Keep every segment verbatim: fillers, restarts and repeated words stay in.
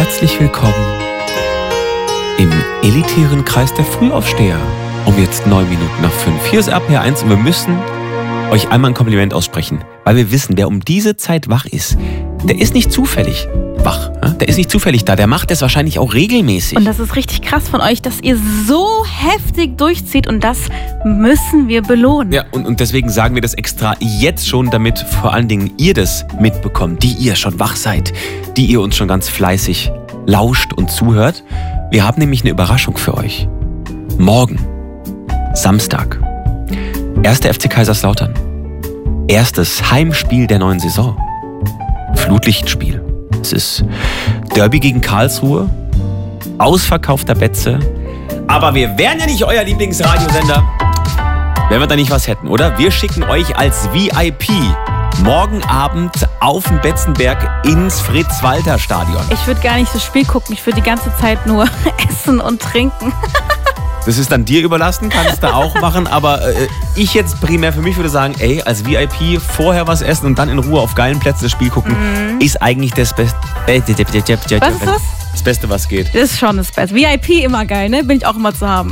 Herzlich willkommen im elitären Kreis der Frühaufsteher. Um jetzt neun Minuten nach fünf. Hier ist R P R eins und wir müssen euch einmal ein Kompliment aussprechen. Weil wir wissen, wer um diese Zeit wach ist, der ist nicht zufällig wach. Der ist nicht zufällig da, der macht es wahrscheinlich auch regelmäßig. Und das ist richtig krass von euch, dass ihr so heftig durchzieht und das müssen wir belohnen. Ja, und, und deswegen sagen wir das extra jetzt schon, damit vor allen Dingen ihr das mitbekommt, die ihr schon wach seid, die ihr uns schon ganz fleißig lauscht und zuhört. Wir haben nämlich eine Überraschung für euch. Morgen, Samstag, erster F C Kaiserslautern. Erstes Heimspiel der neuen Saison. Flutlichtspiel. Es ist Derby gegen Karlsruhe, ausverkaufter Betze. Aber wir wären ja nicht euer Lieblingsradiosender, wenn wir da nicht was hätten, oder? Wir schicken euch als V I P morgen Abend auf den Betzenberg ins Fritz-Walter-Stadion. Ich würde gar nicht das Spiel gucken, ich würde die ganze Zeit nur essen und trinken. Das ist dann dir überlassen, kannst du auch machen, aber äh, ich jetzt primär für mich würde sagen, ey, als V I P vorher was essen und dann in Ruhe auf geilen Plätzen das Spiel gucken, mhm. ist eigentlich das Beste. Was ist das? Das Beste, was geht. Das ist schon das Beste. V I P immer geil, ne? Bin ich auch immer zu haben.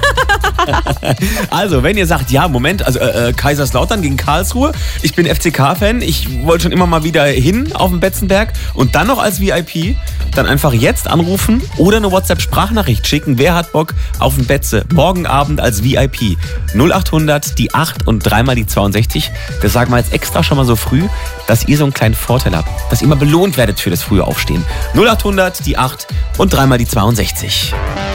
Also, wenn ihr sagt, ja, Moment, also äh, Kaiserslautern gegen Karlsruhe, ich bin F C K-Fan, ich wollte schon immer mal wieder hin auf den Betzenberg und dann noch als V I P, dann einfach jetzt anrufen oder eine WhatsApp-Sprachnachricht schicken. Wer hat Bock auf den Betze? Morgen Abend als V I P. null acht hundert, die acht und dreimal die zweiundsechzig. Das sagen wir jetzt extra schon mal so früh, dass ihr so einen kleinen Vorteil habt, dass ihr mal belohnt werdet für das frühe Aufstehen. null acht hundert, die acht und dreimal die zweiundsechzig.